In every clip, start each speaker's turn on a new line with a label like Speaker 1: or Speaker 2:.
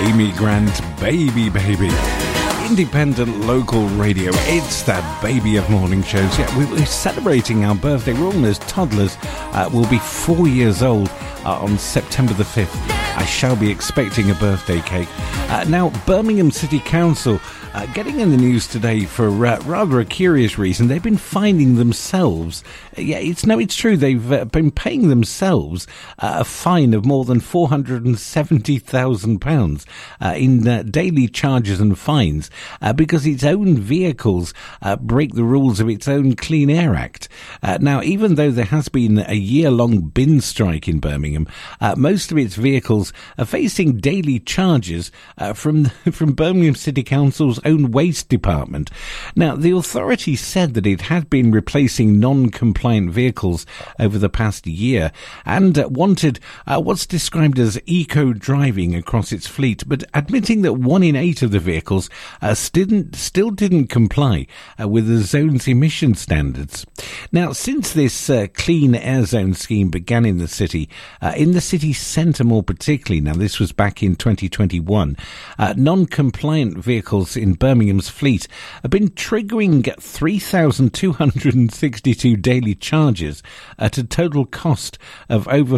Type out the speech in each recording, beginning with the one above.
Speaker 1: Amy Grant, Baby Baby. Independent local radio. It's that baby of morning shows. Yeah, we're celebrating our birthday. We're almost toddlers. We'll be 4 years old on September the 5th. I shall be expecting a birthday cake. Now, Birmingham City Council getting in the news today for rather a curious reason. They've been finding themselves. It's true. They've been paying themselves a fine of more than £470,000 in daily charges and fines because its own vehicles break the rules of its own Clean Air Act. Now, even though there has been a year-long bin strike in Birmingham, most of its vehicles are facing daily charges from Birmingham City Council's own waste department. Now, the authority said that it had been replacing non-compliant vehicles over the past year and wanted what's described as eco-driving across its fleet, but admitting that 1 in 8 of the vehicles still didn't comply with the zone's emission standards. Now, since this clean air zone scheme began in the city centre more particularly, now this was back in 2021, non-compliant vehicles in Birmingham's fleet have been triggering 3,262 daily charges at a total cost of over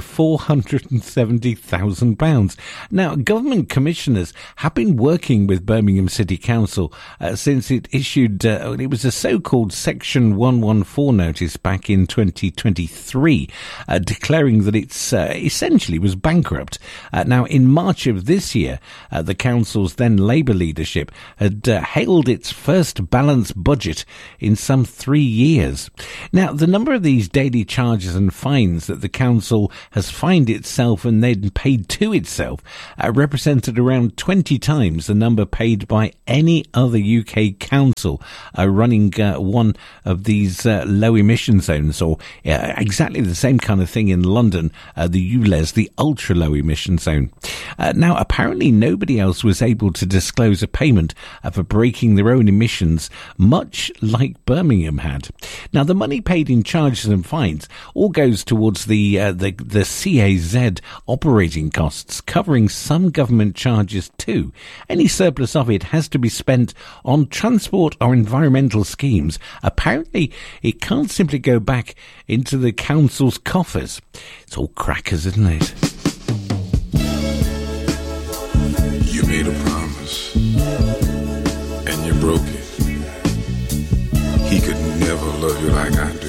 Speaker 1: £470,000. Now, government commissioners have been working with Birmingham City Council since it issued, it was a so-called Section 114 notice back in 2023, declaring that it's essentially was bankrupt. Now, in March of this year, the council's then Labour leadership had hailed its first balanced budget in some 3 years. Now, the number of these daily charges and fines that the council has fined itself and then paid to itself represented around 20 times the number paid by any other UK council running one of these low emission zones, or exactly the same kind of thing in London, the ULEZ, the ultra low emission zone. Now, apparently nobody else was able to disclose a payment for breaking their own emissions, much like Birmingham had. Now, the money paid in charges and fines all goes towards the CAZ operating costs, covering some government charges too. Any surplus of it has to be spent on transport or environmental schemes. Apparently, it can't simply go back into the council's coffers. It's all crackers, isn't it?
Speaker 2: You made a promise, and you broke it. He could never love you like I do.